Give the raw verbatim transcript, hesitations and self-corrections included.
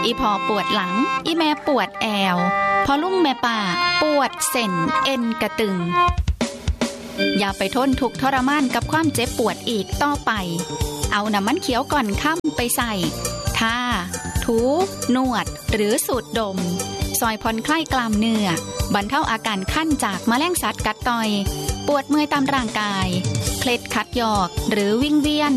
อีพอปวดหลังอีแม่ปวดแอวพอลุงแม่ป่าปวดเส้นเอ็นกระตึงอย่าไปทนทุกข์ทรมานกับความเจ็บปวดอีกต่อไปเอาน้ำมันเขียวก่อนค่ำไปใส่ทาถูนวดหรือสูดดมซอยผ่อนคลายกล้ามเนื้อบรรเทาอาการคันจากแมลงสัตว์กัดต่อยปวดเมื่อยตามร่างกายเคล็ดขัดยอกหรือวิงเวียน